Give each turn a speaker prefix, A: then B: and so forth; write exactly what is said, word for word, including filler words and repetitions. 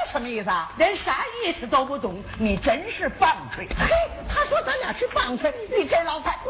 A: 什么意思啊？
B: 连啥意思都不懂，你真是棒槌！
A: 嘿，他说咱俩是棒槌，你这老太